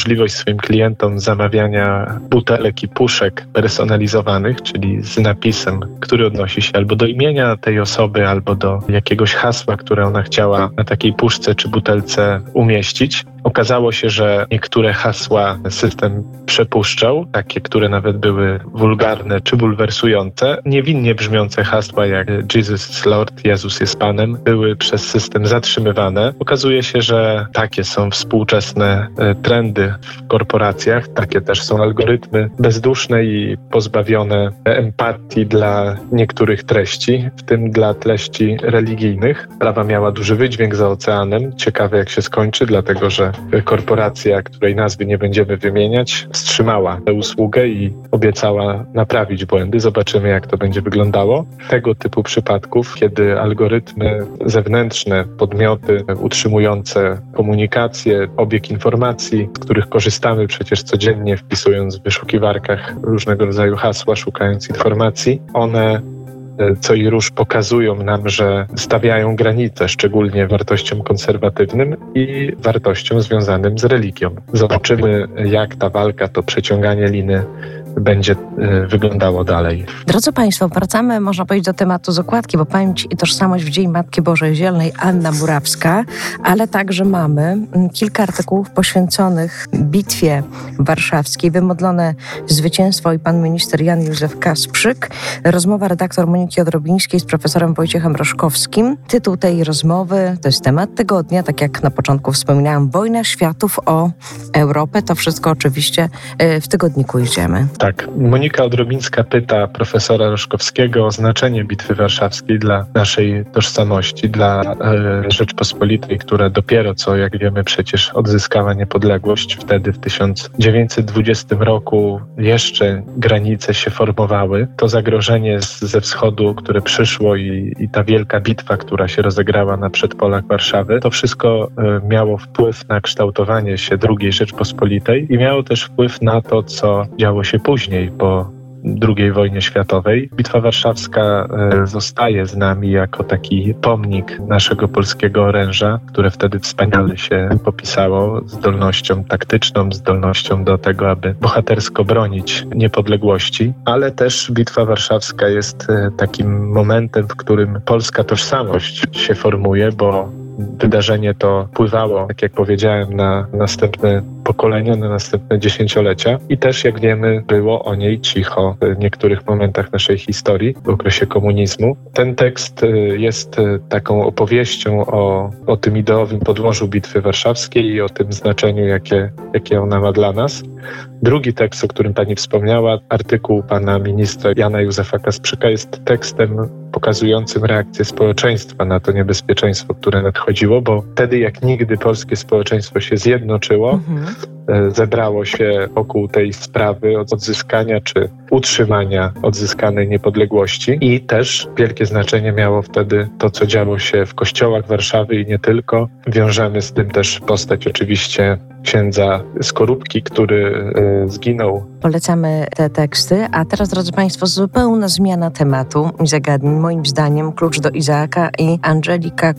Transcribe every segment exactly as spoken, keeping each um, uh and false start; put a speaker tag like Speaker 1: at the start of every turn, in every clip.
Speaker 1: możliwość swoim klientom zamawiania butelek i puszek personalizowanych, czyli z napisem, który odnosi się albo do imienia tej osoby, albo do jakiegoś hasła, które ona chciała na takiej puszce czy butelce umieścić. Okazało się, że niektóre hasła system przepuszczał, takie, które nawet były wulgarne czy bulwersujące. Niewinnie brzmiące hasła jak Jesus is Lord, Jezus jest Panem, były przez system zatrzymywane. Okazuje się, że takie są współczesne trendy w korporacjach, takie też są algorytmy bezduszne i pozbawione empatii dla niektórych treści, w tym dla treści religijnych. Sprawa miała duży wydźwięk za oceanem. Ciekawe, jak się skończy, dlatego że korporacja, której nazwy nie będziemy wymieniać, wstrzymała tę usługę i obiecała naprawić błędy. Zobaczymy, jak to będzie wyglądało. Tego typu przypadków, kiedy algorytmy zewnętrzne, podmioty utrzymujące komunikację, obieg informacji, z których korzystamy przecież codziennie, wpisując w wyszukiwarkach różnego rodzaju hasła, szukając informacji, one co i róż pokazują nam, że stawiają granice, szczególnie wartościom konserwatywnym i wartościom związanym z religią. Zobaczymy, jak ta walka, to przeciąganie liny będzie y, wyglądało dalej.
Speaker 2: Drodzy Państwo, wracamy, można powiedzieć, do tematu z okładki, bo Pamięć i Tożsamość w Dzień Matki Bożej Zielnej, Anna Murawska, ale także mamy kilka artykułów poświęconych Bitwie Warszawskiej, wymodlone zwycięstwo i pan minister Jan Józef Kasprzyk. Rozmowa redaktor Moniki Odrobińskiej z profesorem Wojciechem Roszkowskim. Tytuł tej rozmowy to jest temat tygodnia, tak jak na początku wspominałam, wojna światów o Europę. To wszystko oczywiście w tygodniku idziemy.
Speaker 1: Tak. Monika Odrobińska pyta profesora Roszkowskiego o znaczenie Bitwy Warszawskiej dla naszej tożsamości, dla e, Rzeczpospolitej, która dopiero co, jak wiemy, przecież odzyskała niepodległość. Wtedy w tysiąc dziewięćset dwudziestym roku jeszcze granice się formowały. To zagrożenie z, ze wschodu, które przyszło i, i ta wielka bitwa, która się rozegrała na przedpolach Warszawy, to wszystko e, miało wpływ na kształtowanie się drugiej Rzeczpospolitej i miało też wpływ na to, co działo się później, po drugiej wojnie światowej. Bitwa Warszawska e, zostaje z nami jako taki pomnik naszego polskiego oręża, które wtedy wspaniale się popisało zdolnością taktyczną, zdolnością do tego, aby bohatersko bronić niepodległości, ale też Bitwa Warszawska jest e, takim momentem, w którym polska tożsamość się formuje, bo wydarzenie to wpływało, tak jak powiedziałem, na następne pokolenia, na następne dziesięciolecia i też, jak wiemy, było o niej cicho w niektórych momentach naszej historii, w okresie komunizmu. Ten tekst jest taką opowieścią o, o tym ideowym podłożu Bitwy Warszawskiej i o tym znaczeniu, jakie, jakie ona ma dla nas. Drugi tekst, o którym pani wspomniała, artykuł pana ministra Jana Józefa Kasprzyka, jest tekstem pokazującym reakcję społeczeństwa na to niebezpieczeństwo, które nadchodziło, bo wtedy jak nigdy polskie społeczeństwo się zjednoczyło, mhm. zebrało się wokół tej sprawy odzyskania czy utrzymania odzyskanej niepodległości i też wielkie znaczenie miało wtedy to, co działo się w kościołach Warszawy i nie tylko. Wiążemy z tym też postać oczywiście księdza Skorupki, który y, zginął.
Speaker 2: Polecamy te teksty, a teraz, drodzy Państwo, zupełna zmiana tematu i zagadnień. Moim zdaniem Klucz do Izaaka i Angelika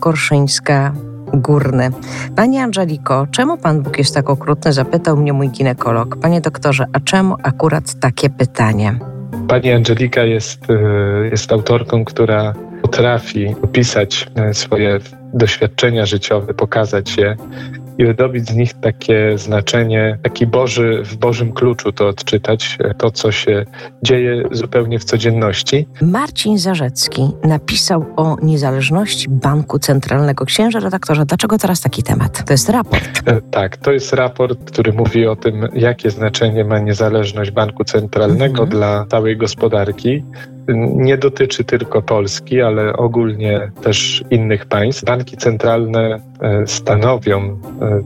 Speaker 2: Korszyńska-Górny. Panie Angeliko, czemu Pan Bóg jest tak okrutny? Zapytał mnie mój ginekolog. Panie doktorze, a czemu akurat takie pytanie?
Speaker 1: Pani Angelika jest, jest autorką, która potrafi opisać swoje doświadczenia życiowe, pokazać je i wydobyć z nich takie znaczenie, taki Boży, w Bożym kluczu to odczytać, to, co się dzieje zupełnie w codzienności.
Speaker 2: Marcin Zarzecki napisał o niezależności Banku Centralnego. Księże redaktorze, dlaczego teraz taki temat? To jest raport.
Speaker 1: E, tak, to jest raport, który mówi o tym, jakie znaczenie ma niezależność Banku Centralnego mhm. dla całej gospodarki. Nie dotyczy tylko Polski, ale ogólnie też innych państw. Banki centralne stanowią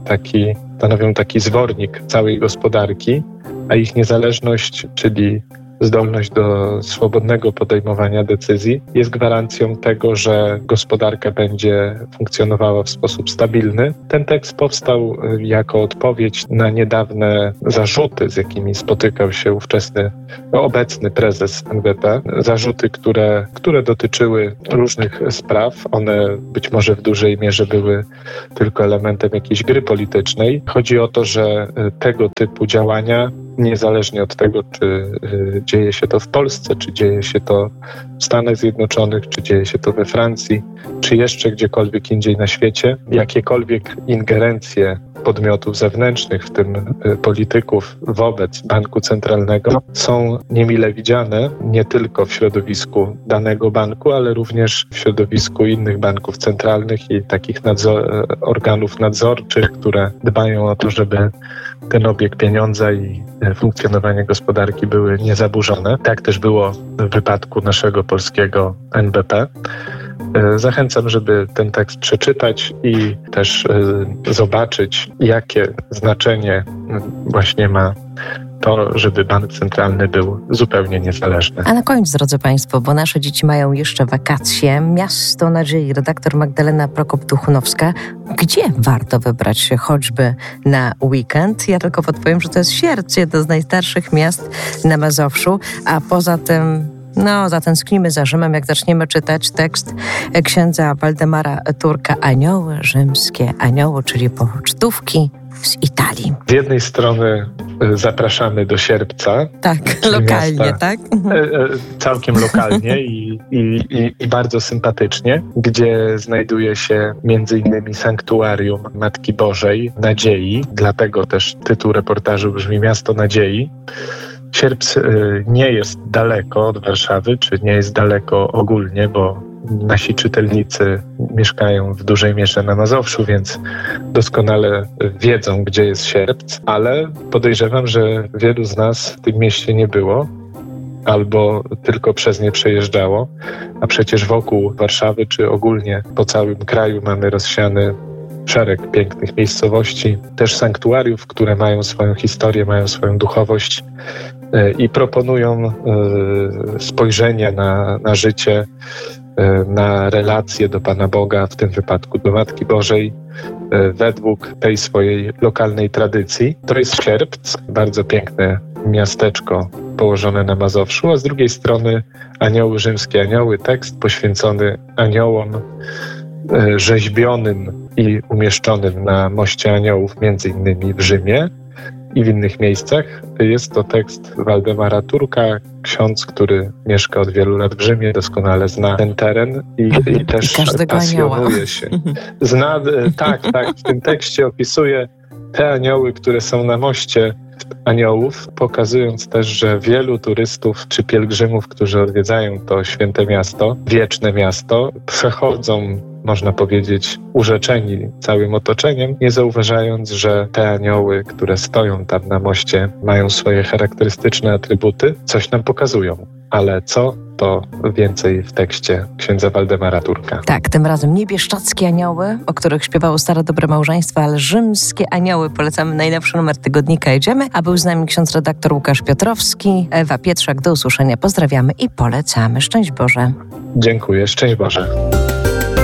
Speaker 1: taki, stanowią taki zwornik całej gospodarki, a ich niezależność, czyli zdolność do swobodnego podejmowania decyzji jest gwarancją tego, że gospodarka będzie funkcjonowała w sposób stabilny. Ten tekst powstał jako odpowiedź na niedawne zarzuty, z jakimi spotykał się ówczesny, no, obecny prezes N B P. Zarzuty, które, które dotyczyły różnych spraw. One być może w dużej mierze były tylko elementem jakiejś gry politycznej. Chodzi o to, że tego typu działania, niezależnie od tego, czy y, dzieje się to w Polsce, czy dzieje się to w Stanach Zjednoczonych, czy dzieje się to we Francji, czy jeszcze gdziekolwiek indziej na świecie, jakiekolwiek ingerencje podmiotów zewnętrznych, w tym y, polityków, wobec banku centralnego są niemile widziane nie tylko w środowisku danego banku, ale również w środowisku innych banków centralnych i takich nadzor- organów nadzorczych, które dbają o to, żeby ten obieg pieniądza i funkcjonowanie gospodarki były niezaburzone. Tak też było w wypadku naszego polskiego N B P. Zachęcam, żeby ten tekst przeczytać i też zobaczyć, jakie znaczenie właśnie ma to, żeby bank centralny był zupełnie niezależny.
Speaker 2: A na koniec, drodzy Państwo, bo nasze dzieci mają jeszcze wakacje, Miasto Nadziei, redaktor Magdalena Prokop-Tuchunowska. Gdzie warto wybrać się choćby na weekend? Ja tylko podpowiem, że to jest Sierpc, jedno z najstarszych miast na Mazowszu, a poza tym no, zatęsknimy za Rzymem, jak zaczniemy czytać tekst księdza Waldemara Turka Anioły, rzymskie anioły, czyli pocztówki z Italii.
Speaker 1: Z jednej strony zapraszamy do Sierpca.
Speaker 2: Tak, lokalnie, miasta, tak?
Speaker 1: Całkiem lokalnie i, i, i, i bardzo sympatycznie, gdzie znajduje się między innymi sanktuarium Matki Bożej Nadziei. Dlatego też tytuł reportażu brzmi Miasto Nadziei. Sierpc nie jest daleko od Warszawy, czy nie jest daleko ogólnie, bo nasi czytelnicy mieszkają w dużej mierze na Mazowszu, więc doskonale wiedzą, gdzie jest Sierpc, ale podejrzewam, że wielu z nas w tym mieście nie było albo tylko przez nie przejeżdżało, a przecież wokół Warszawy, czy ogólnie po całym kraju mamy rozsiany szereg pięknych miejscowości, też sanktuariów, które mają swoją historię, mają swoją duchowość i proponują spojrzenie na, na życie, na relacje do Pana Boga, w tym wypadku do Matki Bożej, według tej swojej lokalnej tradycji. To jest Sierpc, bardzo piękne miasteczko położone na Mazowszu, a z drugiej strony Anioły, rzymskie anioły, tekst poświęcony aniołom rzeźbionym i umieszczonym na Moście Aniołów, między innymi w Rzymie i w innych miejscach. Jest to tekst Waldemara Turka, ksiądz, który mieszka od wielu lat w Rzymie, doskonale zna ten teren i, i też
Speaker 2: I pasjonuje
Speaker 1: anioła. się. Zna, tak, tak, w tym tekście opisuje te anioły, które są na Moście Aniołów, pokazując też, że wielu turystów czy pielgrzymów, którzy odwiedzają to święte miasto, wieczne miasto, przechodzą, można powiedzieć, urzeczeni całym otoczeniem, nie zauważając, że te anioły, które stoją tam na moście, mają swoje charakterystyczne atrybuty, coś nam pokazują. Ale co, to więcej w tekście księdza Waldemara Turka.
Speaker 2: Tak, tym razem nie bieszczackie anioły, o których śpiewało Stare Dobre Małżeństwo, ale rzymskie anioły. Polecamy najnowszy numer tygodnika Jedziemy, a był z nami ksiądz redaktor Łukasz Piotrowski, Ewa Pietrzak. Do usłyszenia, pozdrawiamy i polecamy. Szczęść Boże.
Speaker 1: Dziękuję, szczęść Boże.